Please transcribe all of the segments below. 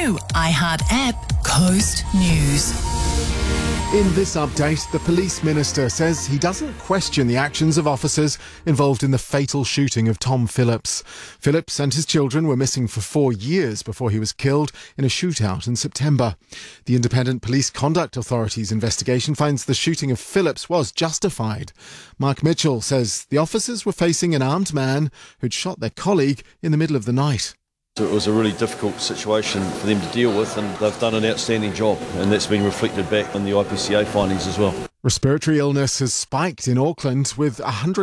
new iHeart app, Coast News. In this update, the police minister says he doesn't question the actions of officers involved in the fatal shooting of Tom Phillips. Phillips and his children were missing for 4 years before he was killed in a shootout in September. The Independent Police Conduct Authority's investigation finds the shooting of Phillips was justified. Mark Mitchell says the officers were facing an armed man who'd shot their colleague in the middle of the night. It was a really difficult situation for them to deal with, and they've done an outstanding job, and that's been reflected back in the IPCA findings as well. Respiratory illness has spiked in Auckland, with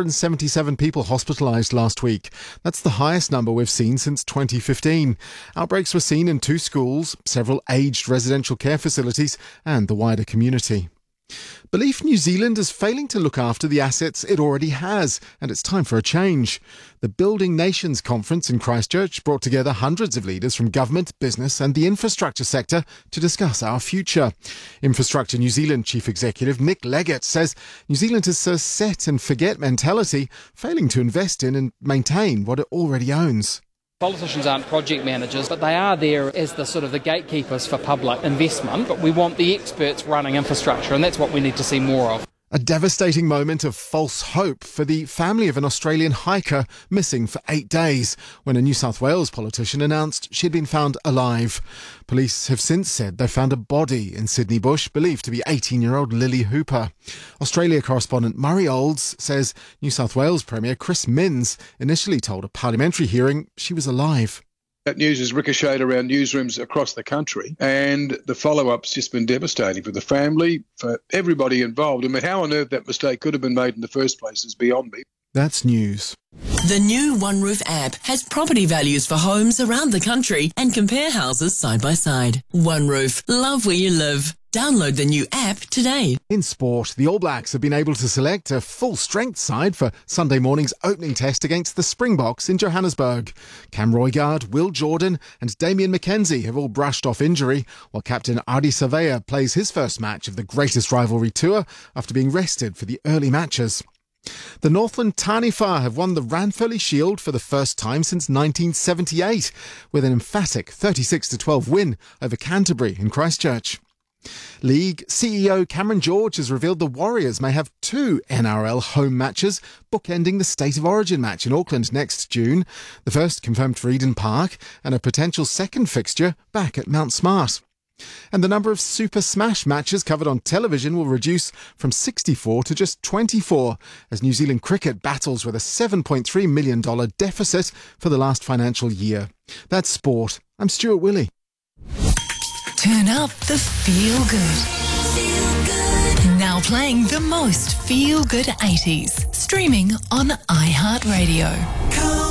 177 people hospitalised last week. That's the highest number we've seen since 2015. Outbreaks were seen in 2 schools, several aged residential care facilities and the wider community. Belief New Zealand is failing to look after the assets it already has, and it's time for a change. The Building Nations Conference in Christchurch brought together hundreds of leaders from government, business and the infrastructure sector to discuss our future. Infrastructure New Zealand Chief Executive Nick Leggett says New Zealand has a set and forget mentality, failing to invest in and maintain what it already owns. Politicians aren't project managers, but they are there as the gatekeepers for public investment. But we want the experts running infrastructure, and that's what we need to see more of. A devastating moment of false hope for the family of an Australian hiker missing for 8 days when a New South Wales politician announced she'd been found alive. Police have since said they found a body in Sydney Bush, believed to be 18-year-old Lily Hooper. Australia correspondent Murray Olds says New South Wales Premier Chris Minns initially told a parliamentary hearing she was alive. That news has ricocheted around newsrooms across the country, and the follow-up's just been devastating for the family, for everybody involved. I mean, how on earth that mistake could have been made in the first place is beyond me. That's news. The new OneRoof app has property values for homes around the country and compare houses side by side. OneRoof, love where you live. Download the new app today. In sport, the All Blacks have been able to select a full-strength side for Sunday morning's opening test against the Springboks in Johannesburg. Cam Roigard, Will Jordan and Damien McKenzie have all brushed off injury, while captain Ardie Savea plays his first match of the greatest rivalry tour after being rested for the early matches. The Northland Taniwha have won the Ranfurly Shield for the first time since 1978, with an emphatic 36-12 win over Canterbury in Christchurch. League CEO Cameron George has revealed the Warriors may have 2 NRL home matches, bookending the State of Origin match in Auckland next June, the first confirmed for Eden Park, and a potential second fixture back at Mount Smart. And the number of Super Smash matches covered on television will reduce from 64 to just 24 as New Zealand cricket battles with a $7.3 million deficit for the last financial year. That's sport. I'm Stuart Willey. Turn up the feel good. Now playing the most feel good 80s. Streaming on iHeartRadio.